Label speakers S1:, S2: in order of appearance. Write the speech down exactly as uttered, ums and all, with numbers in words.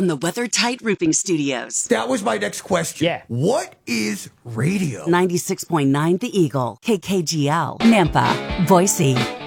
S1: from the WeatherTight Roofing Studios.
S2: That was my next question.
S3: Yeah.
S2: What is radio?
S1: ninety-six point nine The Eagle, K K G L, Nampa, Boise.